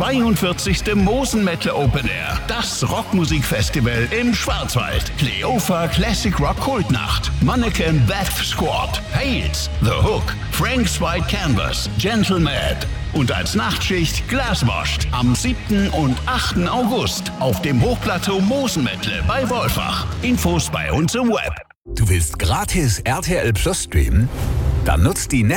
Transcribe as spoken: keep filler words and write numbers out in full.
zweiundvierzigste Mosenmetal Open Air. Das Rockmusikfestival im Schwarzwald. Kleofa Classic Rock Kultnacht. Mannequin Death Squad. Hales, The Hook, Frank's White Canvas, Gentleman. Und als Nachtschicht Glaswashed am siebten und achten August auf dem Hochplateau Mosenmetle bei Wolfach. Infos bei uns im Web. Du willst gratis R T L Plus streamen? Dann nutzt die